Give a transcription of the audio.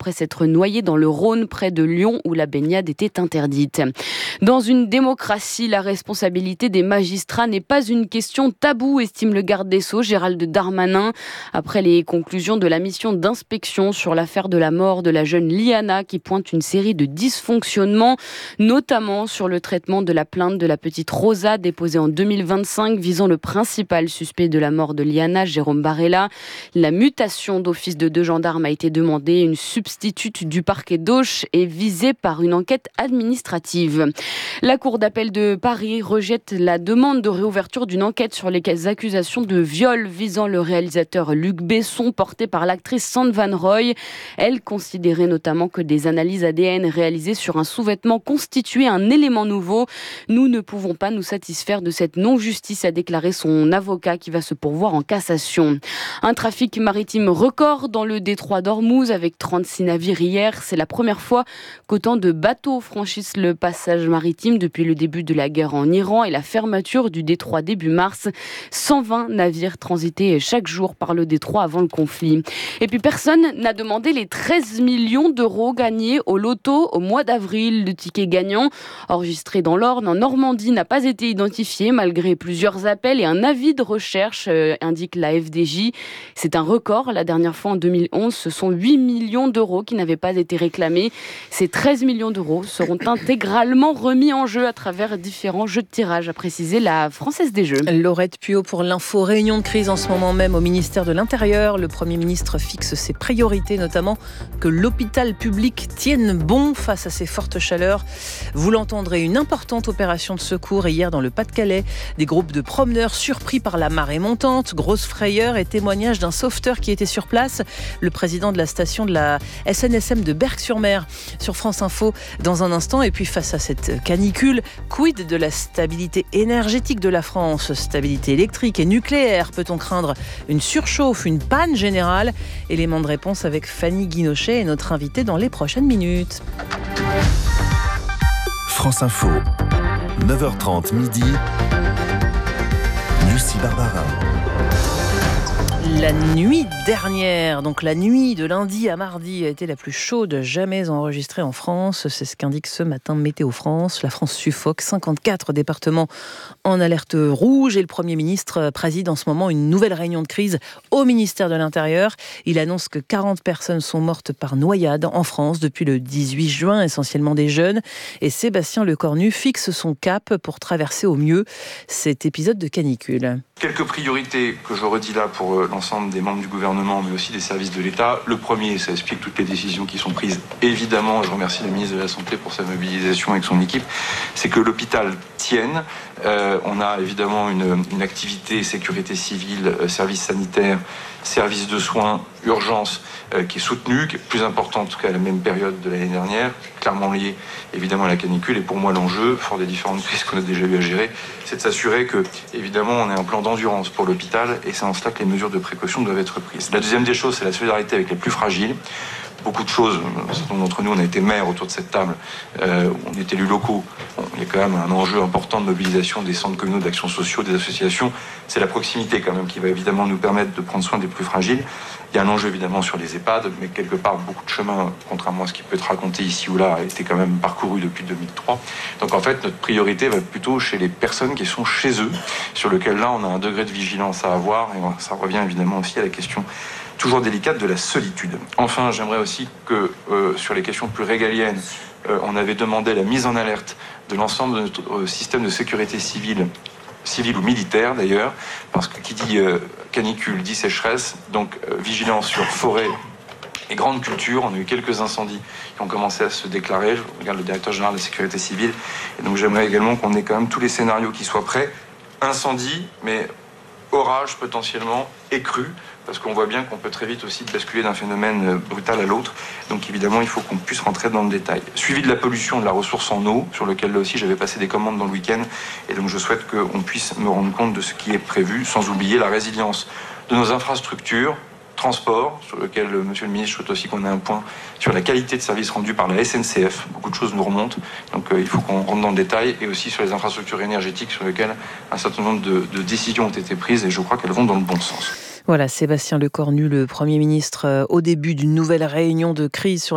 après s'être noyé dans le Rhône près de Lyon où la baignade était interdite. Dans une démocratie, la responsabilité des magistrats n'est pas une question taboue, estime le garde des Sceaux, Gérald Darmanin. Après les conclusions de la mission d'inspection sur l'affaire de la mort de la jeune Liana qui pointe une série de dysfonctionnements, notamment sur le traitement de la plainte de la petite Rosa déposée en 2025 visant le principal suspect de la mort de Liana, Jérôme Barella. La mutation d'office de 2 gendarmes a été demandée. Une substitute du parquet d'Auch est visée par une enquête administrative. La Cour d'appel de Paris rejette la demande de réouverture d'une enquête sur les accusations de viol visant le réalisateur Luc Besson portées par l'actrice Sand Van Roy. Elle considérait notamment que des analyses ADN réalisées sur un sous-vêtement constituaient un élément nouveau. Nous ne pouvons pas nous satisfaire de cette non-justice, a déclaré son avocat qui va se pourvoir en cassation. Un trafic maritime record dans le détroit d'Ormuz avec 36 navires hier. C'est la première fois qu'autant de bateaux franchissent le passage maritime depuis le début de la guerre en Iran et la fermeture du détroit début mars. 120 navires transitaient chaque jour par le détroit avant le conflit. Et puis personne n'a demandé les 13 millions d'euros gagnés au loto au mois d'avril. Le ticket gagnant, enregistré dans l'Orne, en Normandie, n'a pas été identifié malgré plusieurs appels et un avis de recherche, indique la FDJ. C'est un record. La dernière fois, en 2011, ce sont 8 millions d'euros qui n'avaient pas été réclamés. Ces 13 millions d'euros seront intégralement remis en jeu à travers différents jeux de tirage, a précisé la Française des Jeux. Laurette Puot pour l'info. Réunion de crise en ce moment même au ministère de l'Intérieur. Le Premier ministre fixe ses priorités, notamment que l'hôpital public tienne bon face à ces fortes chaleurs. Vous l'entendrez, une importante opération de secours hier dans le Pas-de-Calais. Des groupes de promeneurs surpris par la marée montante, grosse frayeur et témoignage d'un sauveteur qui était sur place, le président de la station de la SNSM de Berck-sur-Mer. Sur France Info dans un instant. Et puis face à cette canicule, quid de la stabilité énergétique de la France? Stabilité électrique et nucléaire. Peut-on craindre une surchauffe, une panne générale? Élément de réponse avec Fanny Guinochet et notre invitée dans les prochaines minutes. France Info, 9h30 midi, Lucie Barbara. La nuit dernière, donc la nuit de lundi à mardi, a été la plus chaude jamais enregistrée en France. C'est ce qu'indique ce matin Météo France. La France suffoque, 54 départements en alerte rouge et le Premier ministre préside en ce moment une nouvelle réunion de crise au ministère de l'Intérieur. Il annonce que 40 personnes sont mortes par noyade en France depuis le 18 juin, essentiellement des jeunes. Et Sébastien Lecornu fixe son cap pour traverser au mieux cet épisode de canicule. Quelques priorités que je redis là pour l'ensemble des membres du gouvernement, mais aussi des services de l'État. Le premier, ça explique toutes les décisions qui sont prises. Évidemment, je remercie le ministre de la Santé pour sa mobilisation avec son équipe. C'est que l'hôpital tienne. On a évidemment une activité sécurité civile, services sanitaires, services de soins, urgence, qui est soutenue, qui est plus importante qu'à la même période de l'année dernière, clairement liée évidemment à la canicule. Et pour moi, l'enjeu, fort des différentes crises qu'on a déjà eu à gérer, c'est de s'assurer que, évidemment, on ait un plan d'endurance pour l'hôpital, et c'est en cela que les mesures de précaution doivent être prises. La deuxième des choses, c'est la solidarité avec les plus fragiles. Beaucoup de choses, un certain nombre d'entre nous, on a été maires autour de cette table, on est élus locaux. Bon, il y a quand même un enjeu important de mobilisation des centres communaux d'action sociale, des associations. C'est la proximité quand même qui va évidemment nous permettre de prendre soin des plus fragiles. Il y a un enjeu évidemment sur les EHPAD, mais quelque part beaucoup de chemin, contrairement à ce qui peut être raconté ici ou là, a été quand même parcouru depuis 2003. Donc en fait, notre priorité va plutôt chez les personnes qui sont chez eux, sur lequel là on a un degré de vigilance à avoir, et ça revient évidemment aussi à la question toujours délicate de la solitude. Enfin, j'aimerais aussi que sur les questions plus régaliennes, on avait demandé la mise en alerte de l'ensemble de notre système de sécurité civile ou militaire d'ailleurs, parce que qui dit canicule dit sécheresse, donc vigilance sur forêt et grande culture. On a eu quelques incendies qui ont commencé à se déclarer. Je regarde le directeur général de la sécurité civile, et donc j'aimerais également qu'on ait quand même tous les scénarios qui soient prêts. Incendie, mais orage potentiellement et crue, parce qu'on voit bien qu'on peut très vite aussi basculer d'un phénomène brutal à l'autre. Donc évidemment, il faut qu'on puisse rentrer dans le détail. Suivi de la pollution de la ressource en eau, sur lequel là aussi j'avais passé des commandes dans le week-end, et donc je souhaite qu'on puisse me rendre compte de ce qui est prévu, sans oublier la résilience de nos infrastructures, transport, sur lequel, monsieur le ministre, je souhaite aussi qu'on ait un point sur la qualité de service rendu par la SNCF. Beaucoup de choses nous remontent, donc il faut qu'on rentre dans le détail, et aussi sur les infrastructures énergétiques, sur lesquelles un certain nombre de décisions ont été prises, et je crois qu'elles vont dans le bon sens. Voilà, Sébastien Lecornu, le Premier ministre, au début d'une nouvelle réunion de crise sur